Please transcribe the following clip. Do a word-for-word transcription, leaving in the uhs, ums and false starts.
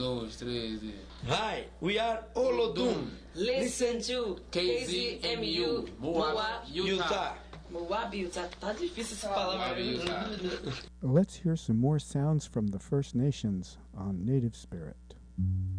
dois, três e... Hi, we are Olodum. Listen to K Z M U, Moab, Utah. Moab, Utah. Tá difícil essa palavra. Moab, Utah. Let's hear some more sounds from the First Nations on Native Spirit.